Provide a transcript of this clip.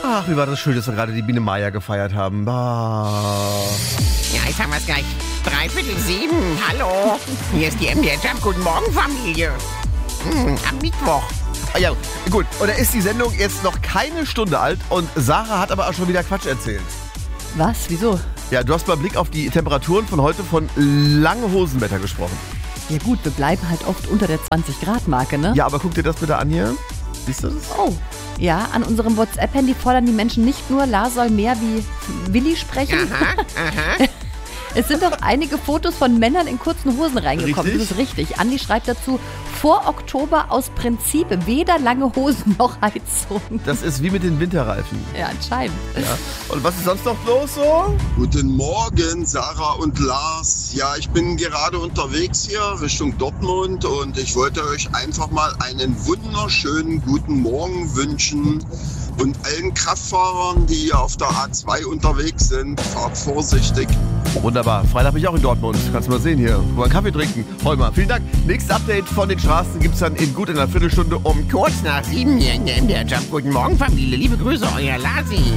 Ach, wie war das schön, dass wir gerade die Biene Maya gefeiert haben. Ja, jetzt haben wir es gleich. 6:45. Hallo. Hier ist die MDR Jump. Guten Morgen, Familie. Am Mittwoch. Ah, ja, gut. Und da ist die Sendung jetzt noch keine Stunde alt und Sarah hat aber auch schon wieder Quatsch erzählt. Was? Wieso? Ja, du hast mal Blick auf die Temperaturen von heute von lange Hosenwetter gesprochen. Ja gut, wir bleiben halt oft unter der 20-Grad-Marke, ne? Ja, aber guck dir das bitte an hier. Siehst du das? Oh. Ja, an unserem WhatsApp-Handy fordern die Menschen nicht nur, Lars soll mehr wie Willi sprechen. Aha. Es sind doch einige Fotos von Männern in kurzen Hosen reingekommen. Richtig? Das ist richtig. Andi schreibt dazu, vor Oktober aus Prinzip weder lange Hosen noch Heizung. Das ist wie mit den Winterreifen. Ja, anscheinend. Ja. Und was ist sonst noch los so? Guten Morgen, Sarah und Lars. Ja, ich bin gerade unterwegs hier Richtung Dortmund und ich wollte euch einfach mal einen wunderschönen guten Morgen wünschen. Und allen Kraftfahrern, die hier auf der A2 unterwegs sind, fahrt vorsichtig. Wunderbar. Freitag bin ich auch in Dortmund. Kannst du mal sehen hier. Mal einen Kaffee trinken. Holmer, vielen Dank. Nächstes Update von den Straßen gibt's dann in gut einer Viertelstunde um Kurz nach 7 hier in der MDR Jump. Guten Morgen, Familie. Liebe Grüße, euer Lasi.